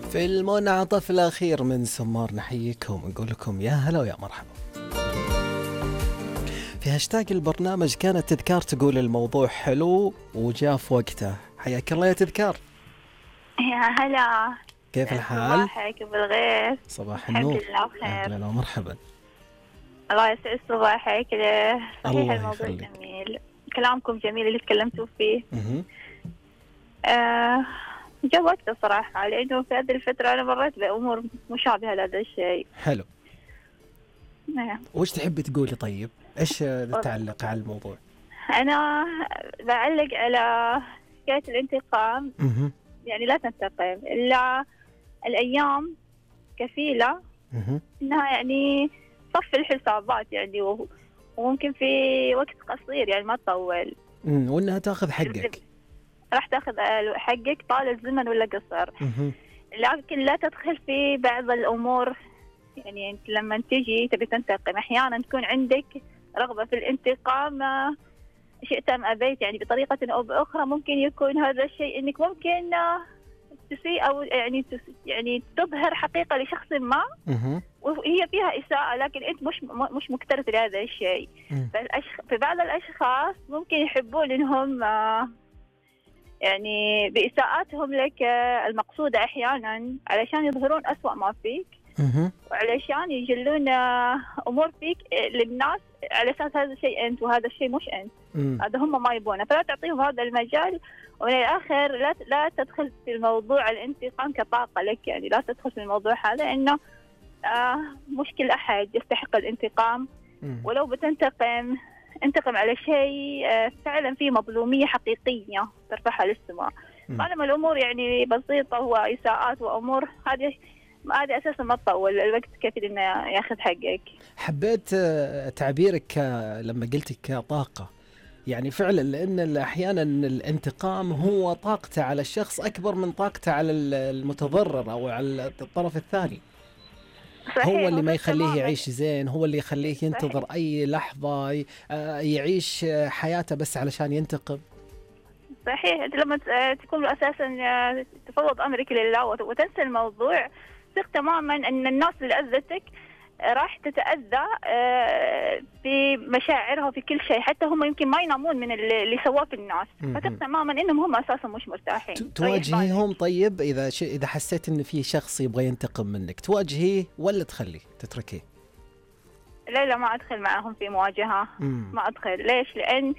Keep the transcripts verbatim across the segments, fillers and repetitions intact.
في المنعطف الأخير من سمار نحييكم ونقول لكم يا هلا ويا مرحبا. في هاشتاج البرنامج كانت تذكار تقول الموضوع حلو وجاء في وقته. حياك الله يا تذكار. يا هلا، كيف الحال؟ صباحك بالغير. صباح الحمد النور. لله بخير. أهلا ومرحبا. الله يسعد صباحك. صحيح الله الموضوع يخليك. جميل، كلامكم جميل اللي تكلمتوا فيه. مه. آه جاء وقته صراحة، لأنه في هذه الفترة أنا مريت بأمور مشابهة لهذا الشيء. حلو. نعم. وش تحبي تقولي طيب؟ إيش تعلق على الموضوع؟ أنا بعلق على حكاية الانتقام. مه. يعني لا تنتقم إلا الأيام كفيلة مه. إنها يعني صف الحسابات يعني، و- وممكن في وقت قصير يعني ما تطول مم. وإنها تأخذ حقك. راح تاخذ حقك طال الزمن ولا قصر. مه. لكن لا تدخل في بعض الأمور. يعني أنت لما تجي تبي تنتقم أحيانا تكون عندك رغبة في الانتقام، آه، شئت أم أبيت يعني بطريقة أو بأخرى. ممكن يكون هذا الشيء إنك ممكن آه، تسيء أو يعني تس يعني تظهر حقيقة لشخص ما مه. وهي فيها إساءة، لكن أنت مش م- مش مكترث لهذا الشيء. مم. فالأشخ... في بعض الأشخاص ممكن يحبون إنهم آه، يعني بإساءاتهم لك آه، المقصودة أحيانا علشان يظهرون أسوأ ما فيك، مه. وعلشان يجلون آه، أمور فيك آه، للناس على أساس هذا الشيء أنت وهذا الشيء مش أنت. مم. هذا هم ما يبونه، فلا تعطيهم هذا المجال. ومن الآخر لا لا تدخل في الموضوع الانتقام كطاقة لك، يعني لا تدخل في الموضوع هذا، إنه آه مش كل أحد يستحق الانتقام. مم. ولو بتنتقم انتقم على شيء آه فعلا فيه مظلومية حقيقية ترفعها للسماء. مم. طالما الأمور يعني بسيطة وإساءات وأمور هذه هذه أساسا ما تطول الوقت كفيل إنه ياخذ حقك. حبيت آه، تعبيرك آه، لما قلتك كطاقة، يعني فعلا لأن أحيانا الانتقام هو طاقته على الشخص أكبر من طاقته على ال- المتضرر أو على الطرف الثاني. صحيح، هو اللي ما وغير يخليه تماماً. يعيش زين، هو اللي يخليه ينتظر صحيح. أي لحظة ي- آه، يعيش آه، حياته بس علشان ينتقم. صحيح، أنت لما ت- تكون أساسا آه، تفوض أمرك لله وت- وتنسى الموضوع، ثق تماما أن الناس اللي أذتك آه، راح تتأذى آه، في مشاعرها وفي كل شيء، حتى هم يمكن ما ينامون من اللي اللي سواه في الناس. مهم. فتثق تماما انهم هم اساسا مش مرتاحين. ت- ريح تواجهيهم. بالك. طيب إذا ش... إذا حسيت إن في شخص يبغى ينتقم منك، تواجهيه ولا تخليه تتركيه؟ لا لا، ما ادخل معهم في مواجهه. مم. ما ادخل. ليش؟ لان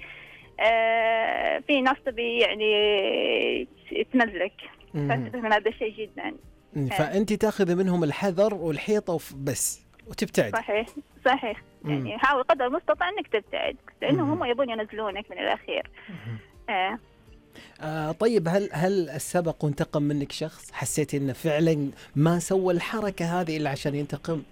آه في ناس تبي يعني تنزلك، مم. فانتبه من هذا الشيء جدا. مم. فأنت تاخذ منهم الحذر والحيطة وف... بس وتبتعد. صحيح صحيح. مم. يعني حاول قدر المستطاع انك تبتعد، لانهم مم. هم يبون ينزلونك من الاخير. مم. آه. آه طيب، هل هل سبق وانتقم منك شخص حسيتي انه فعلا ما سوى الحركة هذه الا عشان ينتقم؟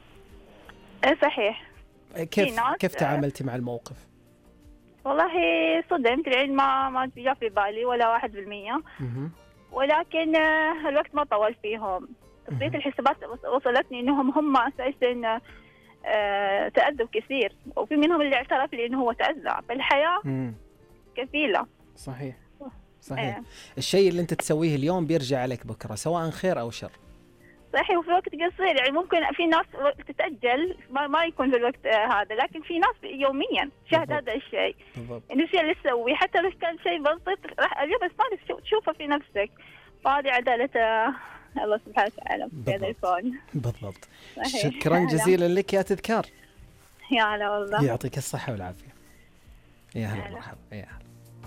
آه صحيح. آه، كيف ناس- كيف تعاملتي مع الموقف؟ والله صدمت، لان ما ما جاء في بالي ولا واحد بالمية. مهم. ولكن آه، الوقت ما طول فيهم. تطبيق مهم. الحسابات وص- وصلتني انهم هم اساسا آه، تأذوا كثير، وفي منهم اللي اعترف لي انه هو تأذى. فالحياة مم. كفيلة. صحيح صحيح. آه. الشيء اللي انت تسويه اليوم بيرجع عليك بكرة، سواء خير او شر. صحيح، وفي وقت قصير. يعني ممكن في ناس تتأجل ما, ما يكون في الوقت آه، هذا، لكن في ناس يوميا شاهد بالضبط. هذا الشيء. بالضبط. انه الشيء اللي تسويه حتى لو كان شيء بسيط راح اليوم بس ما تشوفه في نفسك. فهذه عدالة آه، الله سبحانه وتعالى في هذا بالضبط. الكون. بالضبط. صحيح. شكرا هلا. جزيلا لك يا تذكار. يا هلا والله. يعطيك الصحة والعافية. يا هلا هلا. مرحبا. يا هلا.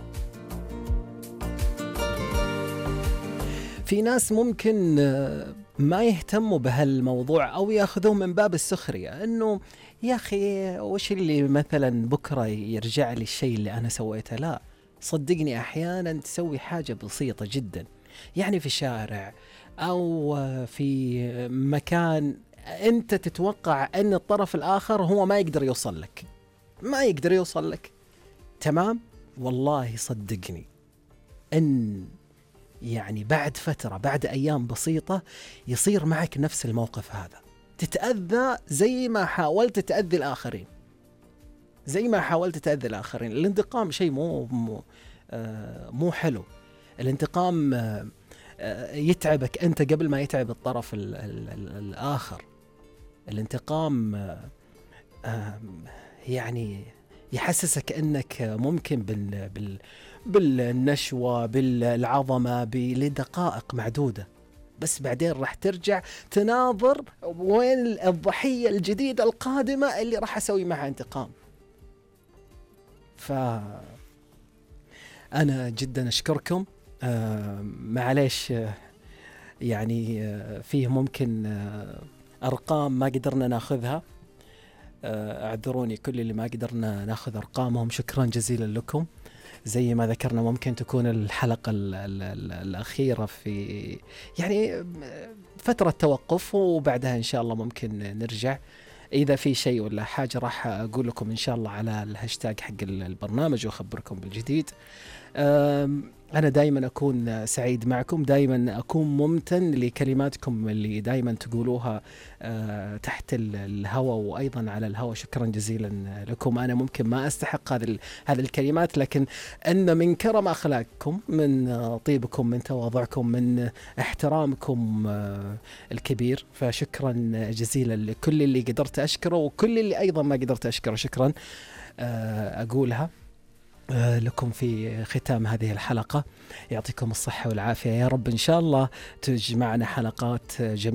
في ناس ممكن آه، ما يهتموا بهالموضوع أو يأخذوه من باب السخرية، إنه يا أخي وش اللي مثلا بكرة يرجع لي الشيء اللي أنا سويته. لا، صدقني أحيانا تسوي حاجة بسيطة جدا، يعني في شارع أو آه، في مكان أنت تتوقع أن الطرف الآخر هو ما يقدر يوصل لك، ما يقدر يوصل لك. تمام؟ والله صدقني أن يعني بعد فترة، بعد أيام بسيطة، يصير معك نفس الموقف هذا، تتأذى زي ما حاولت تأذي الآخرين، زي ما حاولت تأذي الآخرين. الانتقام شيء مو مو, آه مو حلو. الانتقام آه يتعبك أنت قبل ما يتعب الطرف ال ال ال الآخر. الانتقام يعني يحسسك أنك ممكن بال بال بالنشوة بالعظمة لدقائق معدودة، بس بعدين راح ترجع تناظر وين الضحية الجديدة القادمة اللي راح أسوي معها انتقام. فأنا جدا أشكركم. آه معليش آه يعني آه فيه ممكن آه أرقام ما قدرنا ناخذها، آه اعذروني كل اللي ما قدرنا ناخذ أرقامهم. شكرا جزيلا لكم. زي ما ذكرنا ممكن تكون الحلقة ال ال ال الأخيرة في يعني فترة توقف، وبعدها إن شاء الله ممكن نرجع. إذا في شيء ولا حاجة راح أقول لكم إن شاء الله على الهاشتاج حق البرنامج وأخبركم بالجديد. أنا دايما أكون سعيد معكم، دايما أكون ممتن لكلماتكم اللي دايما تقولوها تحت الهواء وأيضا على الهواء. شكرا جزيلا لكم. أنا ممكن ما أستحق هذه هذه الكلمات، لكن أن من كرم أخلاقكم، من طيبكم، من تواضعكم، من احترامكم الكبير، فشكرا جزيلا لكل اللي قدرت أشكره وكل اللي أيضا ما قدرت أشكره. شكرا أقولها لكم في ختام هذه الحلقة. يعطيكم الصحة والعافية يا رب. إن شاء الله تجمعنا حلقات جميلة